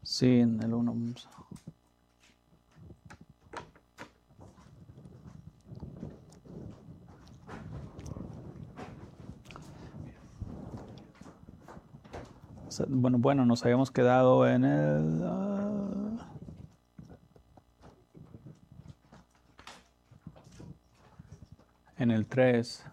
Sí, en el 1. Bueno, nos habíamos quedado en el 3.